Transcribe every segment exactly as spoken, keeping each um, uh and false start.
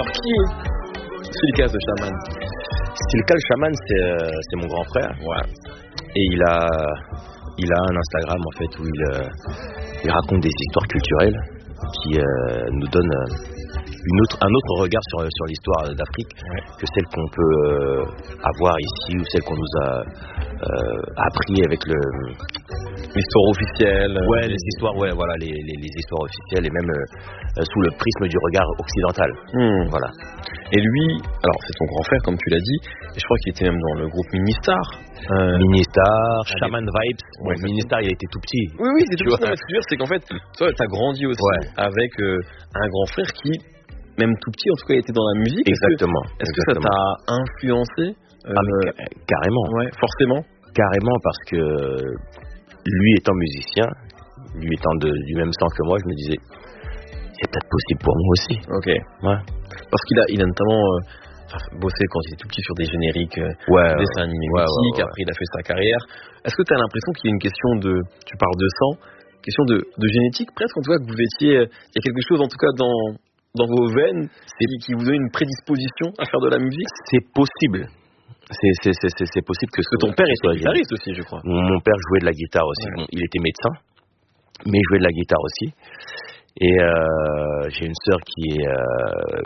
Alors, qui est Stylikas de Shaman? Stylikas le Shaman, c'est, euh, c'est mon grand frère. Ouais. Et il a, il a un Instagram en fait où il, euh, il raconte des histoires culturelles qui euh, nous donnent une autre, un autre regard sur, sur l'histoire d'Afrique ouais. que celle qu'on peut euh, avoir ici ou celle qu'on nous a euh, appris avec le l'histoire officielle. Ouais, les histoires, ouais, voilà, les, les, les histoires officielles et même euh, sous le prisme du regard occidental. Mmh. Voilà. Et lui, alors c'est ton grand frère comme tu l'as dit, et je crois qu'il était même dans le groupe Ministar. Euh, Ministar, Shaman les... Vibes. Ouais, bon, Ministar, il a été tout petit. Oui, oui, c'est tout petit. Non, mais ce que je veux dire, c'est qu'en fait, toi, t'as grandi aussi ouais. avec euh, un grand frère qui, même tout petit, en tout cas, était dans la musique. Exactement. Est-ce que, est-ce exactement. que ça t'a influencé euh, ah, mais, carrément. Ouais, forcément. Carrément, parce que lui étant musicien, lui étant de, du même sens que moi, je me disais, c'est peut-être possible pour moi aussi. Ok. Ouais. Parce qu'il a, il a notamment euh, bossé quand il était tout petit sur des génériques, euh, ouais, des dessins animés ouais, mythiques. Ouais, ouais. Après, il a fait sa carrière. Est-ce que tu as l'impression qu'il y a une question de, tu parles de sang, question de, de génétique presque, en tout cas, que vous étiez, il y a quelque chose en tout cas dans, dans vos veines qui, qui vous donne une prédisposition à faire de la musique? C'est possible. C'est, c'est, c'est, c'est, c'est possible que, que ton père était guitariste aussi, je crois. Mon, mon père jouait de la guitare aussi. Ouais. Bon, il était médecin, mais il jouait de la guitare aussi. Et euh, j'ai une sœur qui est euh,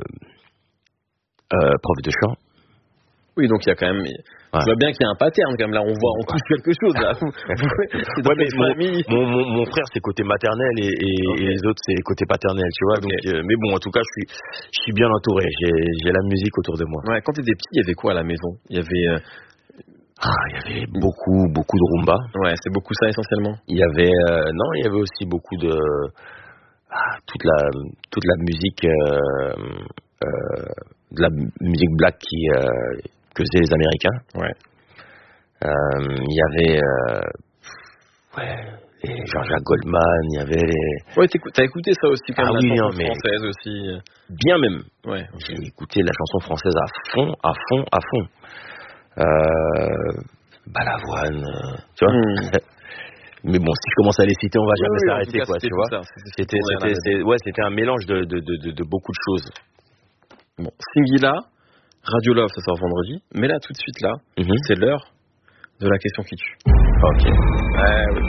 euh, prof de chant. Oui, donc il y a quand même. Ouais. Je vois bien qu'il y a un pattern quand même là. On voit, on touche quelque chose là. Ouais, mais mon, mon, mon frère c'est côté maternel et, et, okay. et les autres c'est côté paternel, tu vois. Okay. Donc, euh, mais bon, en tout cas, je suis, je suis bien entouré. J'ai, j'ai la musique autour de moi. Ouais. Quand t'étais petit, il y avait quoi à la maison? Il y avait. Euh... Ah, il y avait beaucoup, beaucoup de rumba. Ouais, c'est beaucoup ça essentiellement. Il y avait, euh, non, il y avait aussi beaucoup de. Ah, toute la toute la musique euh, euh, de la musique black qui euh, que faisaient les Américains. Ouais. Euh, il y avait euh, ouais les Jean-Jacques Goldman, il y avait les. Ouais, t'as écouté ça aussi quand même, ah, la oui, chanson non, mais française aussi. Bien même. Ouais. Okay. J'ai écouté la chanson française à fond, à fond, à fond. Euh, Balavoine, euh, tu vois. Mm. Mais bon, si je commence à les citer, on va jamais oui, s'arrêter, cas, quoi, tu vois. Ça, c'était, c'était, c'était, ouais, c'était un mélange de, de, de, de beaucoup de choses. Bon, Singila, Radio Love, ça sort vendredi. Mais là, tout de suite, là, mm-hmm. c'est l'heure de la question qui tue. Ok. Ouais, oui.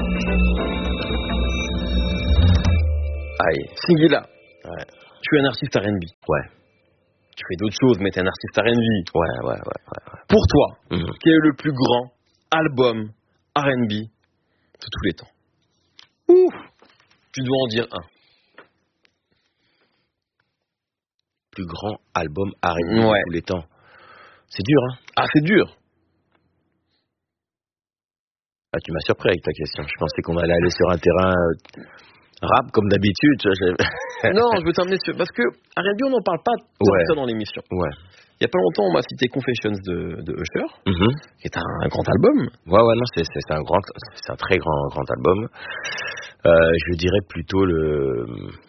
Aïe. Singila. Ouais. Tu es un artiste R and B. Ouais. Tu fais d'autres choses, mais tu es un artiste R and B. Ouais, ouais, ouais, ouais, ouais. Pour toi, mm-hmm. quel est le plus grand album R and B de tous les temps? Ouf. Tu dois en dire un. Plus grand album R and B ouais. de tous les temps. C'est dur, hein? Ah, c'est dur. Ah, tu m'as surpris avec ta question. Je pensais qu'on allait aller sur un terrain euh, rap comme d'habitude. Tu vois, non, je veux t'emmener sur... Parce que R and B, on n'en parle pas tant ouais. que ça dans l'émission. Ouais. Il y a pas longtemps, on m'a cité Confessions de, de Usher, mm-hmm. qui est un, un grand album. Ouais, ouais, non, c'est, c'est, c'est un grand, c'est un très grand, grand album. Euh, je dirais plutôt le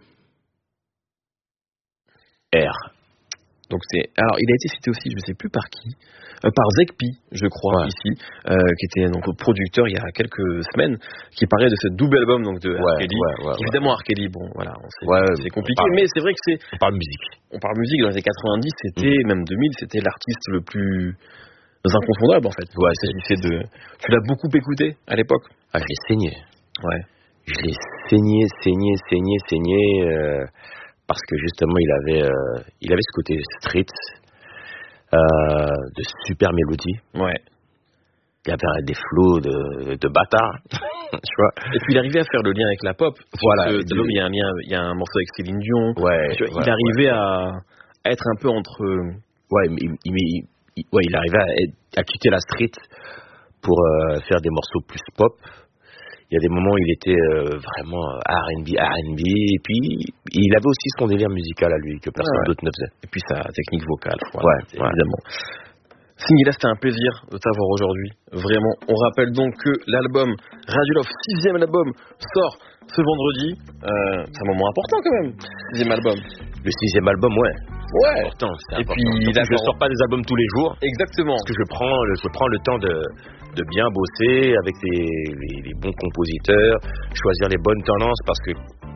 R. Donc c'est, alors il a été cité aussi, je sais plus par qui, euh, par Zekpi, je crois, ouais. ici, euh, qui était donc le producteur il y a quelques semaines, qui parlait de ce double album donc de ouais, R. Kelly. Ouais, ouais, Évidemment, ouais. R. Kelly, bon, voilà, on sait, ouais, c'est compliqué, parle, mais c'est vrai que c'est. On parle musique. On parle musique dans les années quatre-vingt-dix, c'était mmh. même deux mille, c'était l'artiste le plus incontournable en fait. Ouais, c'est, c'est de. Tu l'as beaucoup écouté à l'époque? Ah, je l'ai saigné. Ouais. Je l'ai saigné, saigné, saigné, saigné, euh, parce que justement il avait, euh, il avait ce côté street. Euh, de super mélodies. Ouais. Il y avait des flots de, de bâtards. Tu vois. Et puis il arrivait à faire le lien avec la pop. Voilà. Ce, il y a un lien, il y a un morceau avec Céline Dion. Ouais. Tu vois, ouais il arrivait ouais. à, à être un peu entre. Ouais, il, il, il, il, ouais, il arrivait à, à quitter la street pour euh, faire des morceaux plus pop. Il y a des moments où il était euh, vraiment R and B, R and B, et puis il avait aussi son délire musical à lui que personne ouais. d'autre ne faisait. Et puis sa technique vocale, voilà, ouais, évidemment. Ouais. Singila, c'était un plaisir de t'avoir aujourd'hui. Vraiment, on rappelle donc que l'album Radio Love, sixième album, sort ce vendredi. Euh, c'est un moment important quand même, sixième album. Le sixième album, ouais. Ouais. C'est important. C'est et important. puis, je ne sors pas des albums tous les jours. Exactement. Parce que je prends, je prends le temps de, de bien bosser avec les, les, les bons compositeurs, choisir les bonnes tendances, parce que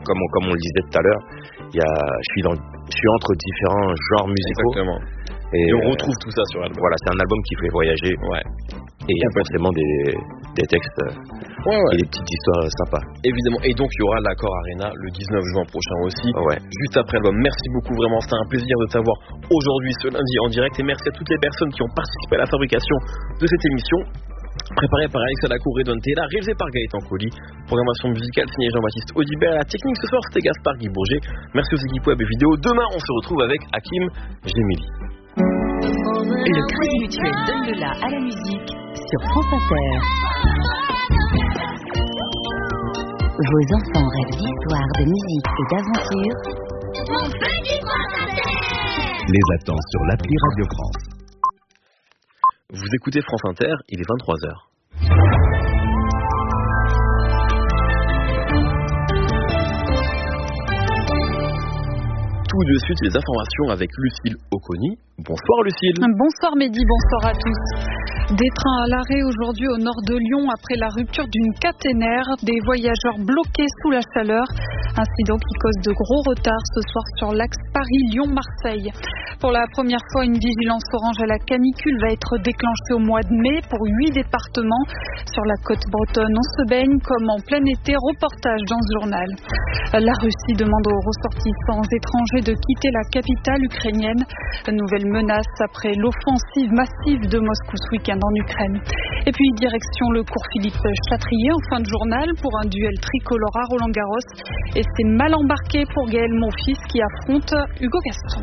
comme on, comme on le disait tout à l'heure, il y a, je suis dans, je suis entre différents genres musicaux. Exactement. Et, et on euh, retrouve tout ça sur l'album. Voilà, c'est un album qui fait voyager. Ouais. Et il y a forcément des, des textes ouais, ouais. et des petites histoires sympas. Évidemment. Et donc il y aura l'Accor Arena le dix-neuf juin prochain aussi. Ouais. Juste après l'album. Merci beaucoup, vraiment. C'était un plaisir de t'avoir aujourd'hui, ce lundi, en direct. Et merci à toutes les personnes qui ont participé à la fabrication de cette émission. Préparé par Alexa Lacour et Don Taylor, réalisé par Gaëtan Colli. Programmation musicale signée Jean-Baptiste Audibert. À la technique ce soir, c'était Gaspard Guy Bourget. Merci aux équipes web et vidéo. Demain, on se retrouve avec Hakim Gemili. Le Crédit Mutuel donne le la à la musique sur France Inter. Vos enfants rêvent d'histoire, de musique et d'aventure. On fait du France Inter. Les attend sur l'appli Radio France. Vous écoutez France Inter, il est vingt-trois heures. Tout de suite, les informations avec Lucille Oconi. Bonsoir Lucille. Bonsoir Mehdi, bonsoir à tous. Des trains à l'arrêt aujourd'hui au nord de Lyon après la rupture d'une caténaire. Des voyageurs bloqués sous la chaleur. Incident qui cause de gros retards ce soir sur l'axe Paris-Lyon-Marseille. Pour la première fois, une vigilance orange à la canicule va être déclenchée au mois de mai pour huit départements. Sur la côte bretonne, on se baigne comme en plein été. Reportage dans ce journal. La Russie demande aux ressortissants étrangers de quitter la capitale ukrainienne. Nouvelle menace après l'offensive massive de Moscou ce week-end en Ukraine. Et puis direction le cours Philippe Chatrier en fin de journal pour un duel tricolore à Roland-Garros. Et c'est mal embarqué pour Gaël Monfils qui affronte Hugo Gaston.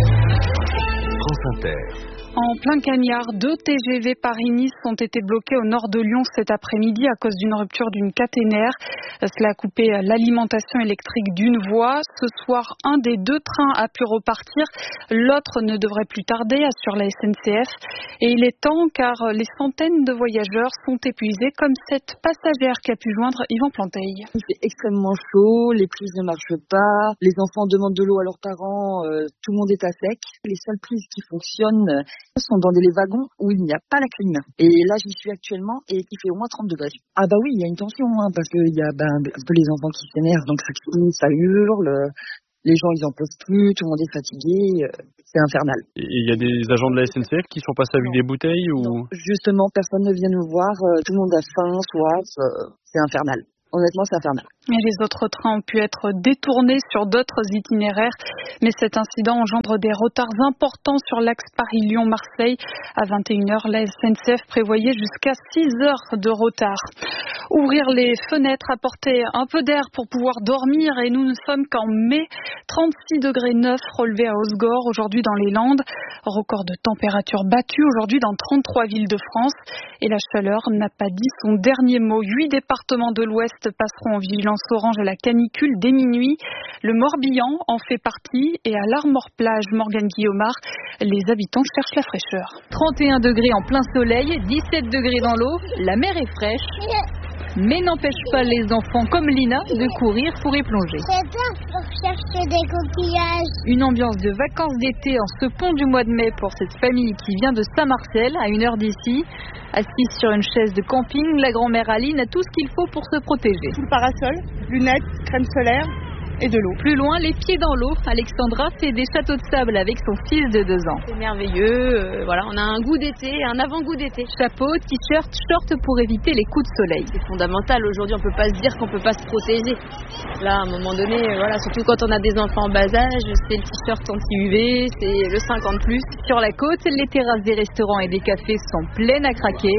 France Inter. En plein cagnard, deux T G V Paris-Nice ont été bloqués au nord de Lyon cet après-midi à cause d'une rupture d'une caténaire. Cela a coupé l'alimentation électrique d'une voie. Ce soir, un des deux trains a pu repartir. L'autre ne devrait plus tarder, assure la S N C F. Et il est temps car les centaines de voyageurs sont épuisés, comme cette passagère qui a pu joindre Yvan Planteil. Il fait extrêmement chaud, les prises ne marchent pas, les enfants demandent de l'eau à leurs parents, euh, tout le monde est à sec. Les seules prises qui fonctionnent sont dans des wagons où il n'y a pas la clim. Et là, j'y suis actuellement et il fait au moins trente degrés. Ah bah oui, il y a une tension, hein, parce qu'il y a ben, un peu les enfants qui s'énervent, donc ça crie, ça hurle, les gens ils en peuvent plus, tout le monde est fatigué, c'est infernal. Et il y a des agents de la S N C F qui sont passés avec des bouteilles ou... Non, justement, personne ne vient nous voir, tout le monde a faim, soif, c'est infernal. Honnêtement, c'est infernal. Et les autres trains ont pu être détournés sur d'autres itinéraires. Mais cet incident engendre des retards importants sur l'axe Paris-Lyon-Marseille. À vingt et une heures, la S N C F prévoyait jusqu'à six heures de retard. Ouvrir les fenêtres, apporter un peu d'air pour pouvoir dormir. Et nous ne sommes qu'en mai. trente-six degrés neuf relevés à Osgore, aujourd'hui dans les Landes. Record de température battu aujourd'hui dans trente-trois villes de France. Et la chaleur n'a pas dit son dernier mot. Huit départements de l'Ouest passeront en vigilance orange à la canicule dès minuit. Le Morbihan en fait partie et à l'Armor-Plage, Morgane Guillaumard, les habitants cherchent la fraîcheur. trente et un degrés en plein soleil, dix-sept degrés dans l'eau, la mer est fraîche, mais n'empêche pas les enfants comme Lina de courir pour y plonger. C'est bien pour chercher des coquillages. Une ambiance de vacances d'été en ce pont du mois de mai pour cette famille qui vient de Saint-Marcel, à une heure d'ici. Assise sur une chaise de camping, la grand-mère Aline a tout ce qu'il faut pour se protéger. Tout le parasol, lunettes, crème solaire et de l'eau. Plus loin, les pieds dans l'eau, Alexandra fait des châteaux de sable avec son fils de deux ans. C'est merveilleux, euh, voilà, on a un goût d'été, un avant-goût d'été. Chapeau, t-shirt, short pour éviter les coups de soleil. C'est fondamental, aujourd'hui on peut pas se dire qu'on peut pas se protéger. Là, à un moment donné, voilà, surtout quand on a des enfants en bas âge, c'est le t-shirt anti-U V, c'est le cinquante plus. Sur la côte, les terrasses des restaurants et des cafés sont pleines à craquer.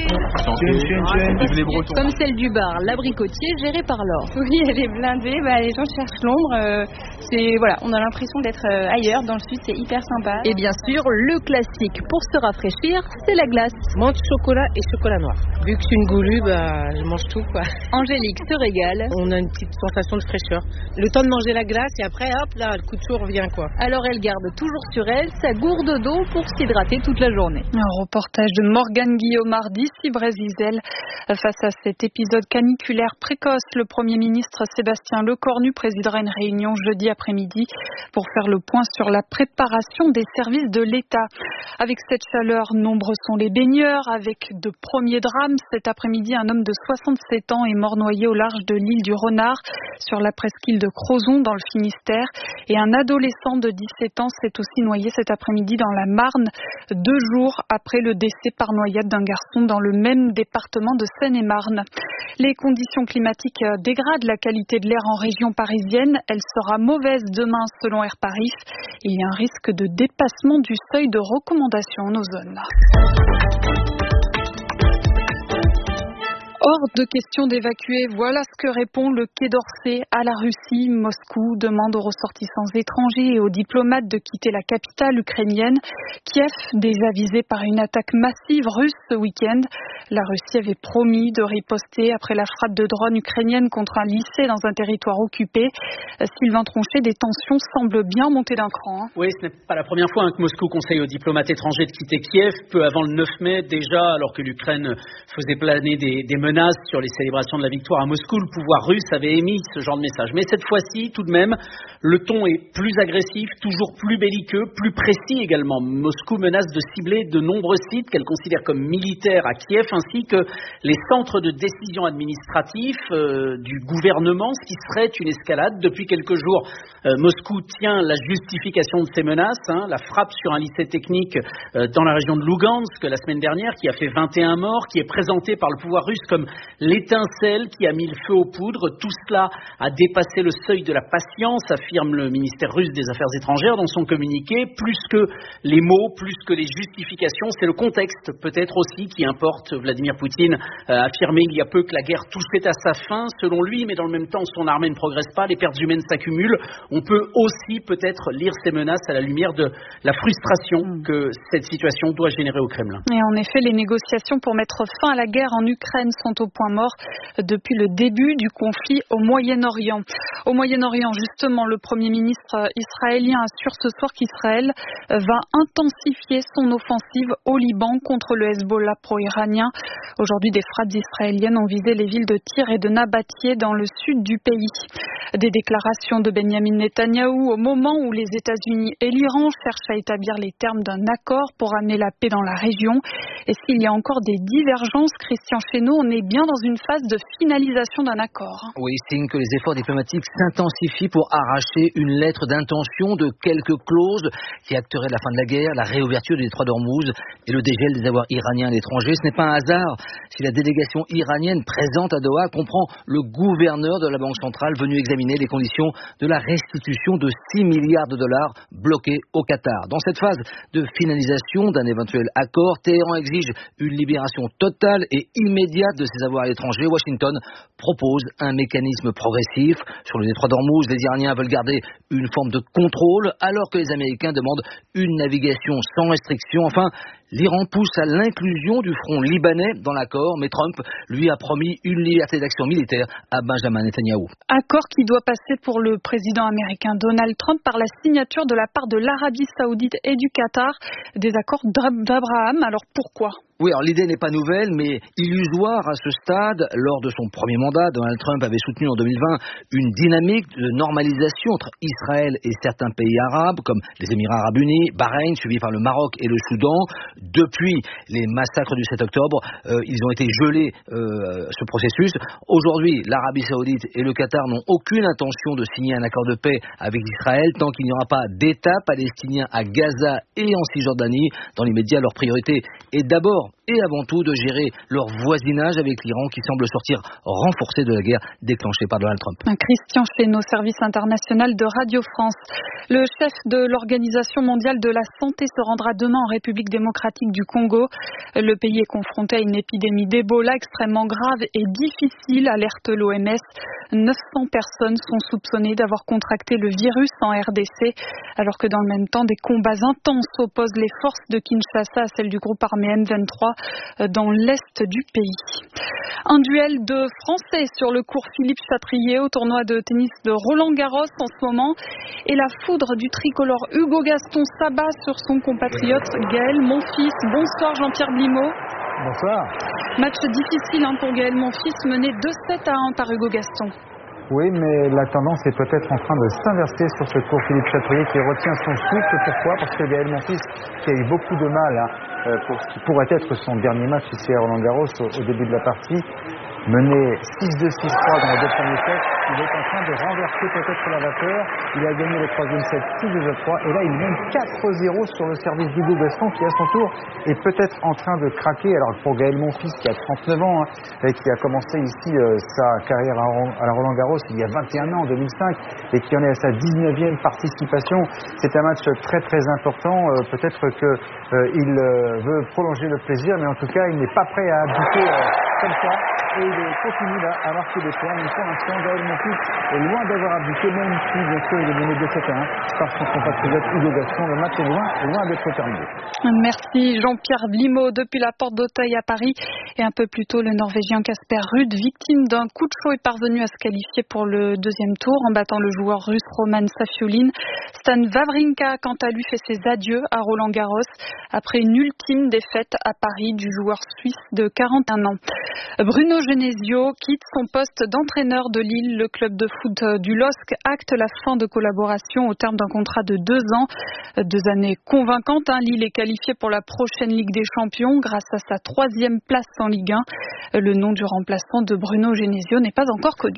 Comme celle du bar L'Abricotier, géré par Laure. Oui, elle est blindée, bah, les gens cherchent l'ombre. Euh, c'est, voilà, on a l'impression d'être euh, ailleurs, dans le sud, c'est hyper sympa. Et bien sûr, le classique pour se rafraîchir, c'est la glace. Menthe, chocolat et chocolat noir. Vu que je suis une goulue, bah, je mange tout, quoi. Angélique se régale. On a une petite sensation de fraîcheur. Le temps de manger la glace et après, hop, là, le coup de chaud revient, quoi. Alors elle garde toujours sur elle sa gourde d'eau pour s'hydrater toute la journée. Un reportage de Morgane Guillaumard d'ici Brésil. Face à cet épisode caniculaire précoce, le Premier ministre Sébastien Lecornu, président voudra une réunion jeudi après-midi pour faire le point sur la préparation des services de l'État. Avec cette chaleur, nombreux sont les baigneurs. Avec de premiers drames, cet après-midi, un homme de soixante-sept ans est mort noyé au large de l'île du Renard, sur la presqu'île de Crozon, dans le Finistère. Et un adolescent de dix-sept ans s'est aussi noyé cet après-midi dans la Marne, deux jours après le décès par noyade d'un garçon dans le même département de Seine-et-Marne. Les conditions climatiques dégradent la qualité de l'air en région parisienne. Elle sera mauvaise demain selon Air Paris. Il y a un risque de dépassement du seuil de recommandation en ozone. Hors de question d'évacuer, voilà ce que répond le Quai d'Orsay à la Russie. Moscou demande aux ressortissants étrangers et aux diplomates de quitter la capitale ukrainienne. Kiev, déjà visé par une attaque massive russe ce week-end. La Russie avait promis de riposter après la frappe de drones ukrainienne contre un lycée dans un territoire occupé. Sylvain Tronchet, des tensions semblent bien monter d'un cran. Hein. Oui, ce n'est pas la première fois hein, que Moscou conseille aux diplomates étrangers de quitter Kiev. Peu avant le neuf mai, déjà, alors que l'Ukraine faisait planer des, des menaces sur les célébrations de la victoire à Moscou, le pouvoir russe avait émis ce genre de message. Mais cette fois-ci, tout de même, le ton est plus agressif, toujours plus belliqueux, plus précis également. Moscou menace de cibler de nombreux sites qu'elle considère comme militaires à Kiev, ainsi que les centres de décision administratifs euh, du gouvernement, ce qui serait une escalade. Depuis quelques jours, euh, Moscou tient la justification de ces menaces. Hein, la frappe sur un lycée technique euh, dans la région de Lugansk la semaine dernière, qui a fait vingt et un morts, qui est présentée par le pouvoir russe comme l'étincelle qui a mis le feu aux poudres. Tout cela a dépassé le seuil de la patience, affirme le ministère russe des Affaires étrangères dans son communiqué. Plus que les mots, plus que les justifications, c'est le contexte peut-être aussi qui importe. Vladimir Poutine a affirmé il y a peu que la guerre touchait à sa fin, selon lui, mais dans le même temps son armée ne progresse pas, les pertes humaines s'accumulent. On peut aussi peut-être lire ces menaces à la lumière de la frustration que cette situation doit générer au Kremlin. Et en effet, les négociations pour mettre fin à la guerre en Ukraine sont au point mort depuis le début du conflit au Moyen-Orient. Au Moyen-Orient, justement, le Premier ministre israélien assure ce soir qu'Israël va intensifier son offensive au Liban contre le Hezbollah pro-iranien. Aujourd'hui, des frappes israéliennes ont visé les villes de Tyr et de Nabatie dans le sud du pays. Des déclarations de Benjamin Netanyahou au moment où les États-Unis et l'Iran cherchent à établir les termes d'un accord pour amener la paix dans la région. Et s'il y a encore des divergences, Christian Chesneau, on est bien dans une phase de finalisation d'un accord. Oui, signe que les efforts diplomatiques s'intensifient pour arracher une lettre d'intention de quelques clauses qui acteraient la fin de la guerre, la réouverture du détroit d'Ormuz et le dégel des avoirs iraniens à l'étranger. Ce n'est pas un hasard si la délégation iranienne présente à Doha comprend le gouverneur de la Banque centrale venu examiner les conditions de la restitution de six milliards de dollars bloqués au Qatar. Dans cette phase de finalisation d'un éventuel accord, Téhéran exige une libération totale et immédiate de ses avoirs à l'étranger. Washington propose un mécanisme progressif. Sur le détroit d'Ormuz, les Iraniens veulent garder une forme de contrôle alors que les Américains demandent une navigation sans restriction. Enfin, l'Iran pousse à l'inclusion du front libanais dans l'accord, mais Trump, lui, a promis une liberté d'action militaire à Benjamin Netanyahou. Accord qui doit passer pour le président américain Donald Trump par la signature de la part de l'Arabie Saoudite et du Qatar des accords d'Abraham. Alors pourquoi ? Oui, alors l'idée n'est pas nouvelle, mais illusoire à ce stade. Lors de son premier mandat, Donald Trump avait soutenu en deux mille vingt une dynamique de normalisation entre Israël et certains pays arabes, comme les Émirats arabes unis, Bahreïn, suivi par le Maroc et le Soudan. Depuis les massacres du sept octobre, euh, ils ont été gelés, euh, ce processus. Aujourd'hui, l'Arabie Saoudite et le Qatar n'ont aucune intention de signer un accord de paix avec Israël tant qu'il n'y aura pas d'État palestinien à Gaza et en Cisjordanie. Dans l'immédiat, leur priorité est d'abord et avant tout de gérer leur voisinage avec l'Iran qui semble sortir renforcé de la guerre déclenchée par Donald Trump. Christian Chesneau, service international de Radio France. Le chef de l'Organisation mondiale de la santé se rendra demain en République démocratique du Congo. Le pays est confronté à une épidémie d'Ebola extrêmement grave et difficile, alerte l'O M S. neuf cents personnes sont soupçonnées d'avoir contracté le virus en R D C, alors que dans le même temps, des combats intenses opposent les forces de Kinshasa à celles du groupe armé M vingt-trois dans l'est du pays. Un duel de Français sur le court Philippe Chatrier au tournoi de tennis de Roland-Garros en ce moment. Et la foudre du tricolore Hugo Gaston s'abat sur son compatriote Gaël Monfils. Bonsoir Jean-Pierre Blimaud. Bonsoir. Match difficile hein, pour Gaël Monfils, mené deux sept à un par Hugo Gaston. Oui, mais la tendance est peut-être en train de s'inverser sur ce tour. Philippe Chatrier qui retient son souffle. Pourquoi? Parce que Gaël Monfils, qui a eu beaucoup de mal hein, pour ce qui pourrait être son dernier match ici à Roland-Garros au, au début de la partie, mené six deux six trois dans les deux premiers sets, il est en train de renverser peut-être la vapeur. Il a gagné le troisième set six deux à trois et là il mène quatre zéro sur le service d'Hugo Gaston qui à son tour est peut-être en train de craquer. Alors pour Gaël Monfils qui a trente-neuf ans hein, et qui a commencé ici euh, sa carrière à, à la Roland-Garros il y a vingt et un ans en deux mille cinq et qui en est à sa dix-neuvième participation, c'est un match très très important. Euh, peut-être que euh, il euh, veut prolonger le plaisir, mais en tout cas il n'est pas prêt à abdiquer euh, comme ça. Et il continue là à marquer des points. Mais pour l'instant, Gaël Monfils est loin d'avoir abdiqué, même si bien sûr il est mené deux sept à un par son compatriote Hugo Gaston. Le match est loin, loin d'être terminé. Merci Jean-Pierre Blimaud depuis la porte d'Auteuil à Paris. Et un peu plus tôt, le Norvégien Casper Ruud, victime d'un coup de chaud, est parvenu à se qualifier pour le deuxième tour en battant le joueur russe Roman Safiulin. Stan Wawrinka, quant à lui, fait ses adieux à Roland-Garros après une ultime défaite à Paris du joueur suisse de quarante et un ans. Bruno Genesio quitte son poste d'entraîneur de Lille. Le club de foot du L O S C acte la fin de collaboration au terme d'un contrat de deux ans. Deux années convaincantes. Hein. Lille est qualifié pour la prochaine Ligue des Champions grâce à sa troisième place en Ligue un. Le nom du remplaçant de Bruno Genesio n'est pas encore connu.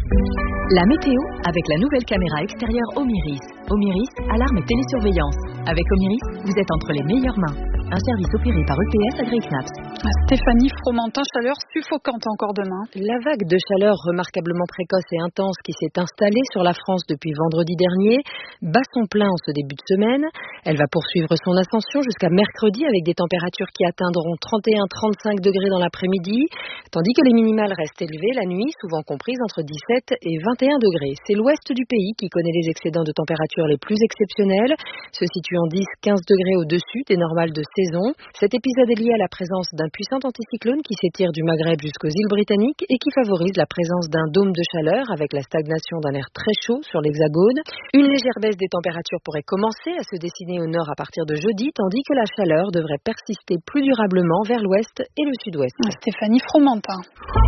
La météo avec la nouvelle caméra extérieure Omiris. Omiris, alarme et télésurveillance. Avec Omiris, vous êtes entre les meilleures mains. Un service opéré par E P S AgriKnaps. Stéphanie Fromentin, chaleur suffocante encore demain. La vague de chaleur remarquablement précoce et intense qui s'est installée sur la France depuis vendredi dernier bat son plein en ce début de semaine. Elle va poursuivre son ascension jusqu'à mercredi avec des températures qui atteindront trente et un à trente-cinq degrés dans l'après-midi, tandis que les minimales restent élevées la nuit, souvent comprises entre dix-sept et vingt et un degrés. C'est l'ouest du pays qui connaît les excédents de température les plus exceptionnels, se situant dix à quinze degrés au-dessus des normales de saison. Cet épisode est lié à la présence d'un puissant anticyclone qui s'étire du Maghreb jusqu'aux îles britanniques et qui favorise la présence d'un dôme de chaleur avec la stagnation d'un air très chaud sur l'hexagone. Une légère baisse des températures pourrait commencer à se dessiner au nord à partir de jeudi, tandis que la chaleur devrait persister plus durablement vers l'ouest et le sud-ouest. Stéphanie Fromentin.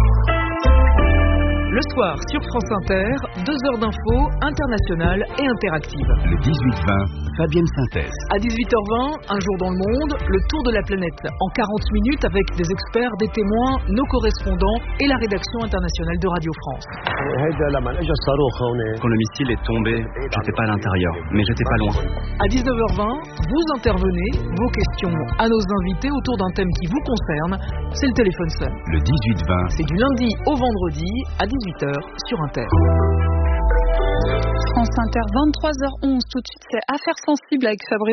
Le soir sur France Inter, deux heures d'infos internationales et interactives. Le dix-huit vingt, Fabienne Synthèse. À dix-huit heures vingt, un jour dans le monde, le tour de la planète en quarante minutes avec des experts, des témoins, nos correspondants et la rédaction internationale de Radio France. Quand le missile est tombé, j'étais pas à l'intérieur, mais j'étais pas loin. À dix-neuf heures vingt, vous intervenez, vos questions à nos invités autour d'un thème qui vous concerne, c'est le téléphone sonne. Le dix-huit vingt. C'est du lundi au vendredi à dix-huit heures sur Inter. France Inter, vingt-trois heures onze, tout de suite c'est Affaires sensibles avec Fabrice.